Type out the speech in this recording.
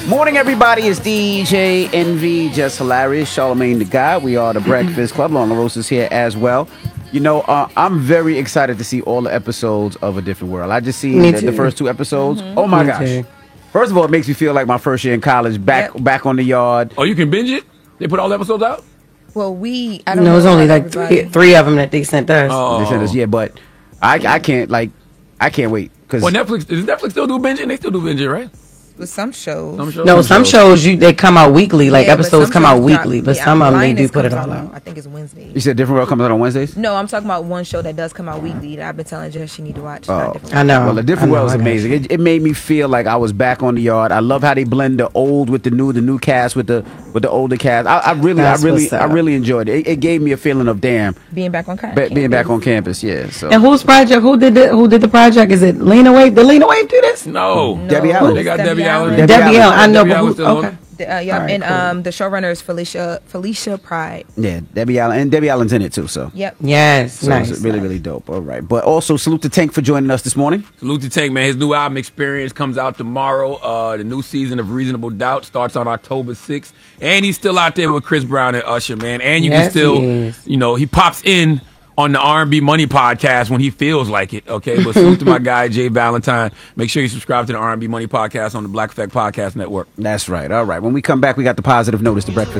Morning, everybody. It's DJ NV, just hilarious. Charlamagne the Guy. We are the Breakfast Club. Long Rose is here as well. You know, I'm very excited to see all the episodes of A Different World. I just seen the first 2 episodes. Oh my gosh! First of all, it makes me feel like my first year in college, back on the yard. Oh, you can binge it? They put all the episodes out? Well, I don't know. No, it's only like three of them that they sent us. They sent us, but I can't wait. Well, does Netflix still do binging? They still do binging, right? With some shows. Some shows they come out weekly. Like episodes come out weekly, but some of them they do Linus put it comes all out. I think it's Wednesday. You said Different World comes out on Wednesdays? No, I'm talking about one show that does come out weekly that I've been telling Jess she need to watch. Oh, I know. Well, A Different World is amazing. It made me feel like I was back on the yard. I love how they blend the old with the new cast with the older cast. I really enjoyed it. It gave me a feeling of being back on campus. Being back on campus. Yeah. So. And whose project? Who did the project? Is it Lena Waithe? Did Lena Waithe do this? No. Debbie Allen. They got Debbie Allen. Debbie Allen. I know, Debbie but Allen's still on. Right, and the showrunner is Felicia Pride. Yeah, Debbie Allen, and Debbie Allen's in it too. So yep. Yes, so nice. It's really dope. All right, but also salute to Tank for joining us this morning. Salute to Tank, man. His new album Experience comes out tomorrow. The new season of Reasonable Doubt starts on October 6th, and he's still out there with Chris Brown and Usher, man. And you can still, he pops in on the R&B Money podcast when he feels like it, okay? But salute to my guy, Jay Valentine. Make sure you subscribe to the R&B Money podcast on the Black Effect Podcast Network. That's right. All right. When we come back, we got the positive notice, the Breakfast